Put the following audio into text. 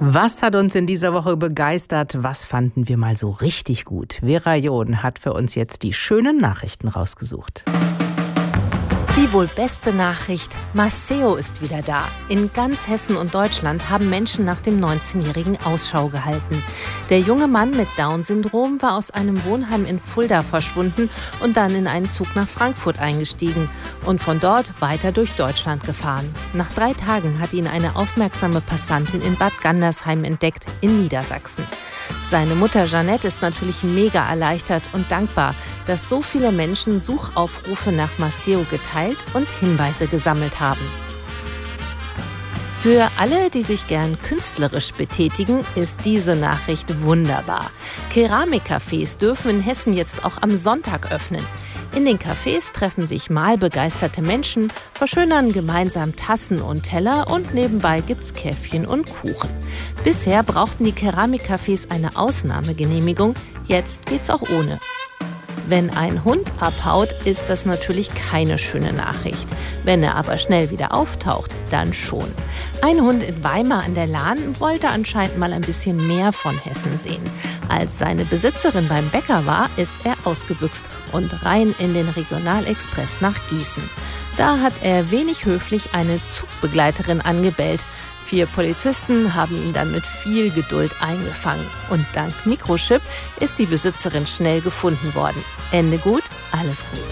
Was hat uns in dieser Woche begeistert? Was fanden wir mal so richtig gut? Vera John hat für uns jetzt die schönen Nachrichten rausgesucht. Die wohl beste Nachricht: Maceo ist wieder da. In ganz Hessen und Deutschland haben Menschen nach dem 19-Jährigen Ausschau gehalten. Der junge Mann mit Down-Syndrom war aus einem Wohnheim in Fulda verschwunden und dann in einen Zug nach Frankfurt eingestiegen und von dort weiter durch Deutschland gefahren. Nach 3 Tagen hat ihn eine aufmerksame Passantin in Bad Gandersheim entdeckt, in Niedersachsen. Seine Mutter Jeanette ist natürlich mega erleichtert und dankbar, dass so viele Menschen Suchaufrufe nach Maceo geteilt und Hinweise gesammelt haben. Für alle, die sich gern künstlerisch betätigen, ist diese Nachricht wunderbar. Keramikcafés dürfen in Hessen jetzt auch am Sonntag öffnen. In den Cafés treffen sich malbegeisterte Menschen, verschönern gemeinsam Tassen und Teller und nebenbei gibt's Käffchen und Kuchen. Bisher brauchten die Keramikcafés eine Ausnahmegenehmigung, jetzt geht's auch ohne. Wenn ein Hund abhaut, ist das natürlich keine schöne Nachricht. Wenn er aber schnell wieder auftaucht, dann schon. Ein Hund in Weimar an der Lahn wollte anscheinend mal ein bisschen mehr von Hessen sehen. Als seine Besitzerin beim Bäcker war, ist er ausgebüxt und rein in den Regionalexpress nach Gießen. Da hat er wenig höflich eine Zugbegleiterin angebellt. 4 Polizisten haben ihn dann mit viel Geduld eingefangen. Und dank Mikrochip ist die Besitzerin schnell gefunden worden. Ende gut, alles gut.